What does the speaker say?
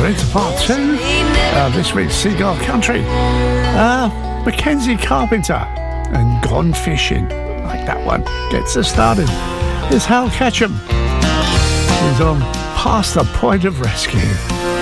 Through to part two. This week's Seagull Country. Mackenzie Carpenter and Gone Fishing. Like that one. Gets us started. Here's Hal Ketchum. He's on Past the Point of Rescue.